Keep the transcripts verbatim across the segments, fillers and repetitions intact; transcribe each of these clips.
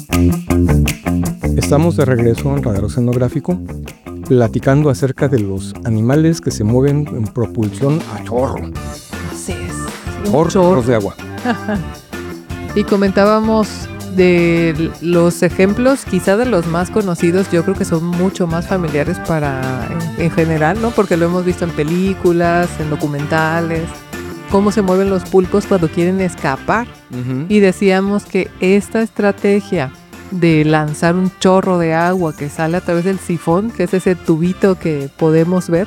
Estamos de regreso en Radar Oceanográfico, platicando acerca de los animales que se mueven en propulsión a chorro. Así es. Chorros chorro. de agua. Y comentábamos de los ejemplos, quizá de los más conocidos, yo creo que son mucho más familiares para en, en general, ¿no? Porque lo hemos visto en películas, en documentales, cómo se mueven los pulpos cuando quieren escapar. Uh-huh. Y decíamos que esta estrategia de lanzar un chorro de agua que sale a través del sifón, que es ese tubito que podemos ver,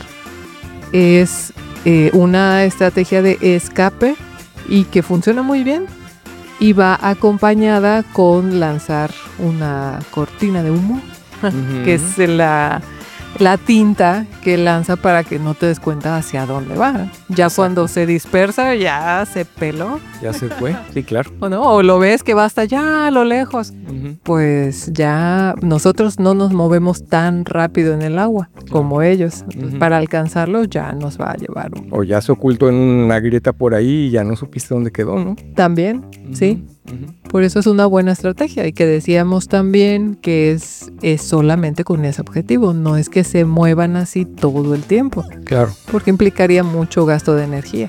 es eh, una estrategia de escape y que funciona muy bien, y va acompañada con lanzar una cortina de humo, uh-huh. que es la, la tinta que lanza para que no te des cuenta hacia dónde va. Ya Exacto. Cuando se dispersa, ya se peló. Ya se fue, sí, claro. O, no, o lo ves que va hasta allá a lo lejos. Uh-huh. Pues ya nosotros no nos movemos tan rápido en el agua claro. como ellos. Uh-huh. Para alcanzarlo ya nos va a llevar un... O ya se ocultó en una grieta por ahí y ya no supiste dónde quedó, ¿no? También, uh-huh. sí. Uh-huh. Por eso es una buena estrategia, y que decíamos también que es, es solamente con ese objetivo, no es que se muevan así todo el tiempo. Claro. Porque implicaría mucho gasto de energía.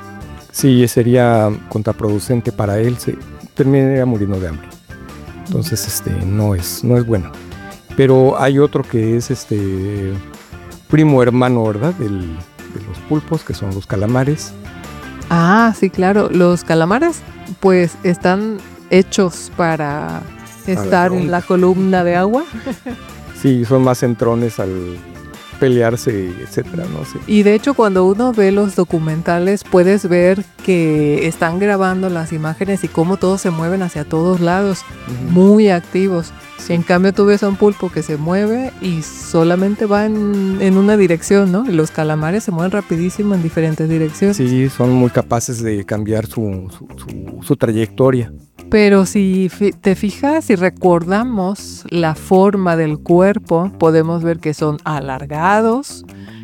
Sí, sería contraproducente para él, se terminaría muriendo de hambre. Entonces, este, no es, no es bueno. Pero hay otro que es este primo hermano, ¿verdad? Del, de los pulpos, que son los calamares. Ah, sí, claro. Los calamares, pues, están hechos para estar en la columna de agua. Sí, son más entrones al pelearse, etcétera, no sé. Y de hecho, cuando uno ve los documentales, puedes ver que están grabando las imágenes y cómo todos se mueven hacia todos lados, uh-huh. muy activos. Sí. En cambio, tú ves a un pulpo que se mueve y solamente va en, en una dirección, ¿no? Y los calamares se mueven rapidísimo en diferentes direcciones. Sí, son muy capaces de cambiar su, su, su, su trayectoria. Pero si te fijas y recordamos la forma del cuerpo, podemos ver que son alargados.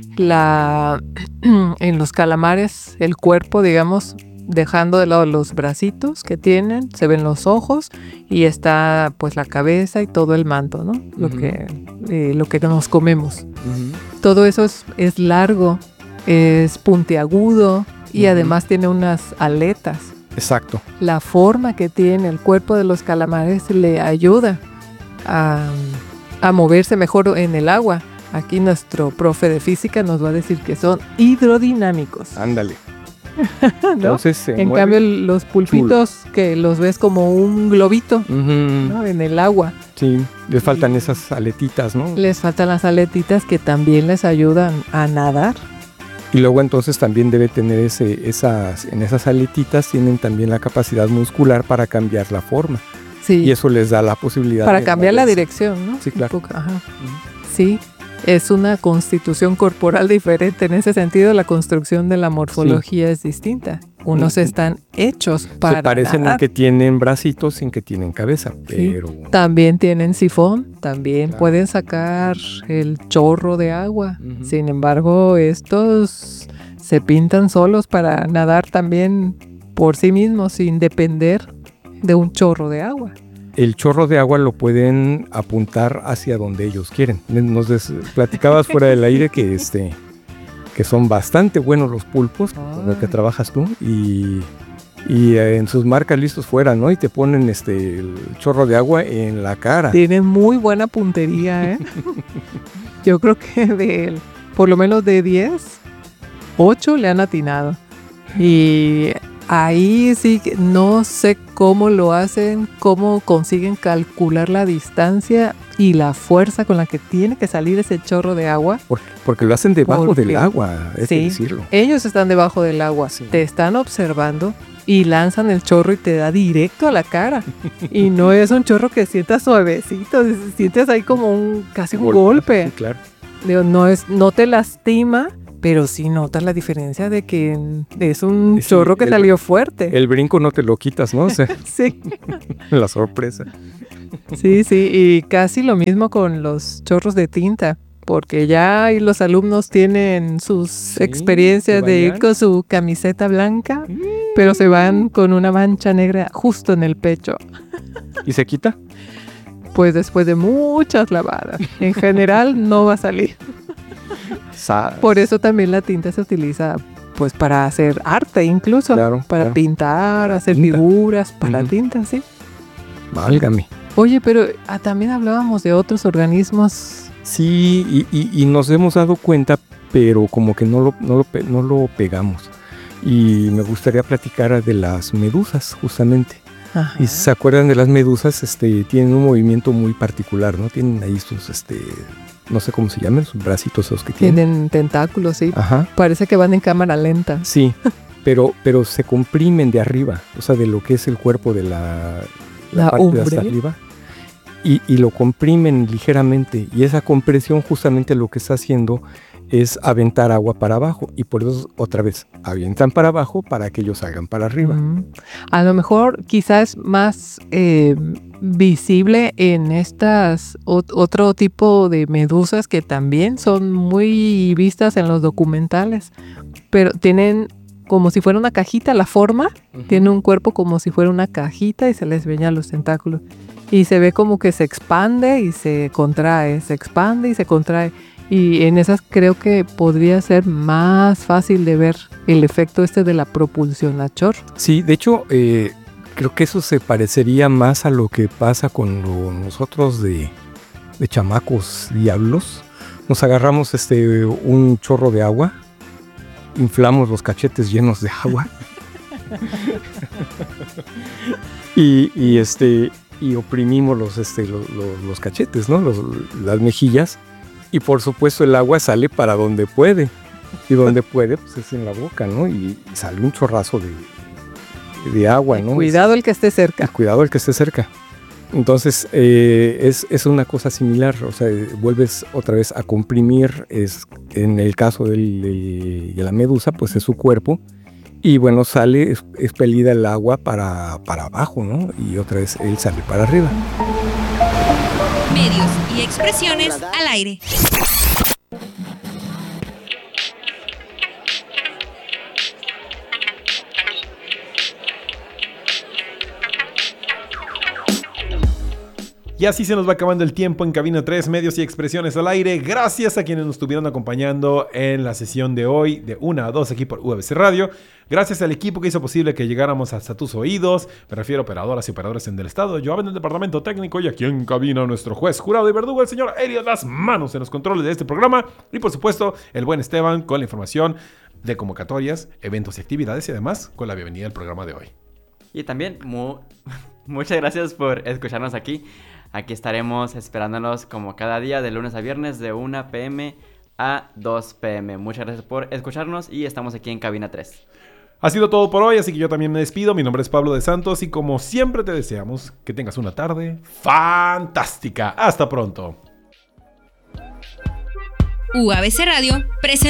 La, en los calamares, el cuerpo, digamos, dejando de lado los bracitos que tienen, se ven los ojos y está pues la cabeza y todo el manto, ¿no? Lo, uh-huh. que, eh, lo que nos comemos. Uh-huh. Todo eso es, es largo, es puntiagudo y uh-huh. además tiene unas aletas. Exacto. La forma que tiene el cuerpo de los calamares le ayuda a, a moverse mejor en el agua. Aquí nuestro profe de física nos va a decir que son hidrodinámicos. Ándale. ¿No? Entonces se En cambio los pulpitos chulo. Que los ves como un globito, uh-huh. ¿no? En el agua. Sí, les faltan y esas aletitas, ¿no? Les faltan las aletitas que también les ayudan a nadar. Y luego entonces también debe tener ese, esas, en esas aletitas tienen también la capacidad muscular para cambiar la forma. Sí. Y eso les da la posibilidad para de cambiar la dirección, ¿no? Sí, claro. Ajá. Uh-huh. Sí, es una constitución corporal diferente. En ese sentido, la construcción de la morfología sí. es distinta. Unos uh-huh. están hechos para Se parecen nadar. En que tienen bracitos sin que tienen cabeza, pero... Sí. También tienen sifón, también claro. pueden sacar el chorro de agua. Uh-huh. Sin embargo, estos se pintan solos para nadar también por sí mismos, sin depender de un chorro de agua. El chorro de agua lo pueden apuntar hacia donde ellos quieren. Nos des- platicabas fuera del aire que este... que son bastante buenos los pulpos con los que trabajas tú y, y en sus marcas listos fuera, ¿no? Y te ponen este el chorro de agua en la cara. Tienen muy buena puntería, ¿eh? Yo creo que de por lo menos de diez, ocho le han atinado. Y ahí sí que no sé cómo lo hacen, cómo consiguen calcular la distancia y la fuerza con la que tiene que salir ese chorro de agua. Porque, porque lo hacen debajo porque, del agua, hay sí, que decirlo. Ellos están debajo del agua, sí. Te están observando y lanzan el chorro y te da directo a la cara. Y no es un chorro que sientas suavecito, sientes ahí como un casi un golpe. golpe. Sí, claro. Digo, no, es, no te lastima, pero sí notas la diferencia de que es un sí, chorro que el, salió fuerte. El brinco no te lo quitas, ¿no? O sea, sí. La sorpresa. Sí, sí, y casi lo mismo con los chorros de tinta, porque ya ahí los alumnos tienen sus sí, experiencias de ir con su camiseta blanca, mm. pero se van con una mancha negra justo en el pecho. ¿Y se quita? Pues después de muchas lavadas. En general no va a salir. Sas. Por eso también la tinta se utiliza pues para hacer arte incluso. Claro, para claro. pintar, hacer Tinta. figuras, para Ujú. tinta, sí. Válgame. Oye, pero ah, también hablábamos de otros organismos. Sí, y, y- y nos hemos dado cuenta, pero como que no lo, no lo, pe- no lo pegamos. Y me gustaría platicar de las medusas, justamente. Ajá. Y si se acuerdan de las medusas, este, tienen un movimiento muy particular, ¿no? Tienen ahí sus, este, no sé cómo se llaman, sus bracitos esos que tienen. Tienen tentáculos, sí. Ajá. Parece que van en cámara lenta. Sí, pero, pero se comprimen de arriba, o sea, de lo que es el cuerpo de la, La parte de hasta umbre. arriba. Y, y lo comprimen ligeramente. Y esa compresión justamente lo que está haciendo es aventar agua para abajo. Y por eso otra vez avientan para abajo para que ellos salgan para arriba. Mm. A lo mejor quizás más eh, visible en estas ot- otro tipo de medusas que también son muy vistas en los documentales, pero tienen como si fuera una cajita la forma, tiene un cuerpo como si fuera una cajita y se les veían los tentáculos. Y se ve como que se expande y se contrae, se expande y se contrae. Y en esas creo que podría ser más fácil de ver el efecto este de la propulsión a chorro. Sí, de hecho, eh, creo que eso se parecería más a lo que pasa con lo- nosotros de, de chamacos diablos. Nos agarramos este, un chorro de agua, inflamos los cachetes llenos de agua y, y, este, y oprimimos los, este, los, los- los cachetes, ¿no? Los- las mejillas. Y por supuesto el agua sale para donde puede. Y donde puede, pues es en la boca, ¿no? Y, y sale un chorrazo de, de agua, ¿no? Cuidado el que esté Es- cerca. cuidado el que esté cerca. Entonces, eh, es, es una cosa similar. O sea, eh, vuelves otra vez a comprimir. Es, en el caso del- del- de la medusa, pues es su cuerpo. Y bueno, sale es- expelida el agua para, para abajo, ¿no? Y otra vez él sale para arriba. Medios y expresiones al aire. Y así se nos va acabando el tiempo en Cabina tres, Medios y Expresiones al Aire. Gracias a quienes nos estuvieron acompañando en la sesión de hoy, de una a dos aquí por U A B C Radio. Gracias al equipo que hizo posible que llegáramos hasta tus oídos. Me refiero a operadoras y operadores en el estado, yo en el departamento técnico y aquí en cabina nuestro juez, jurado y verdugo, el señor Elliot Las Manos en los controles de este programa. Y por supuesto, el buen Esteban con la información de convocatorias, eventos y actividades y además con la bienvenida al programa de hoy. Y también mu- muchas gracias por escucharnos aquí. Aquí estaremos esperándolos como cada día de lunes a viernes de una p m a dos p m Muchas gracias por escucharnos y estamos aquí en Cabina tres. Ha sido todo por hoy, así que yo también me despido. Mi nombre es Pablo de Santos y como siempre te deseamos que tengas una tarde fantástica. Hasta pronto. U A B C Radio presenta